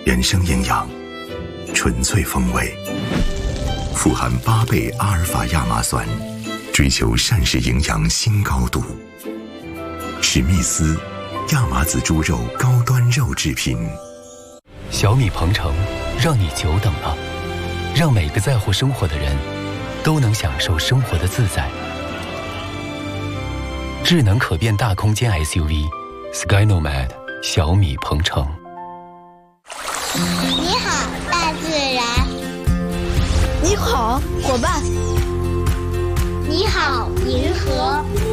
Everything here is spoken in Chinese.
原生营养，纯粹风味，富含8倍阿尔法亚麻酸，追求膳食营养新高度。史密斯亚麻籽猪肉高端肉制品。 小米鹏程，让你久等了，让每个在乎生活的人都能享受生活的自在。智能可变大空间 SUV SkyNomad 小米鹏程。 你好，大自然。 你好，伙伴。 你好，银河。